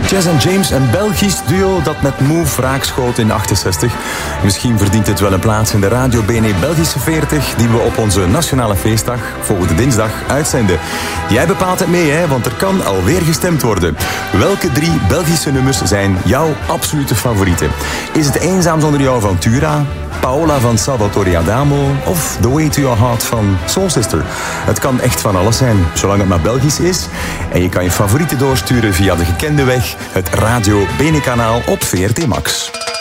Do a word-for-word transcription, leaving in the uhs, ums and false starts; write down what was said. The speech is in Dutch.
Jazz and James, een Belgisch duo dat met Move raak schoot in achtenzestig. Misschien verdient het wel een plaats in de Radio B N E Belgische veertig... die we op onze nationale feestdag, volgende dinsdag, uitzenden. Jij bepaalt het mee, hè, want er kan alweer gestemd worden. Welke drie Belgische nummers zijn jouw absolute favorieten? Is het Eenzaam zonder jou van Tura, Paola van Salvatore Adamo of The Way to Your Heart van Soul Sister? Het kan echt van alles zijn, zolang het maar Belgisch is. En je kan je favorieten doorsturen via de gekende weg, het Radio B N E-kanaal op V R T Max.